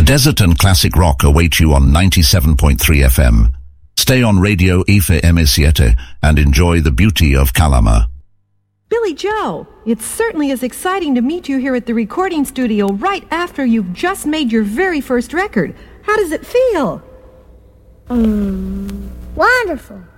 Desert and classic rock await you on 97.3 FM. Stay on Radio Ife M7 and enjoy the beauty of Calama. Billy Joe, it certainly is exciting to meet you here at the recording studio right after you've just made your very first record. How does it feel? Wonderful.